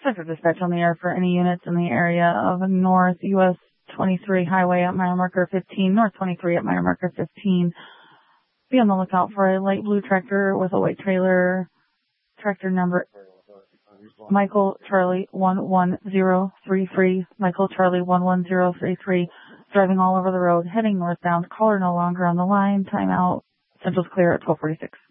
Central Dispatch on the air for any units in the area of North US 23 Highway at mile marker 15, North 23 at mile marker 15. Be on the lookout for a light blue tractor with a white trailer. Tractor number Michael Charlie 11033. Michael Charlie 11033. Driving all over the road, heading northbound. Caller no longer on the line. Timeout. Central's clear at 12:46.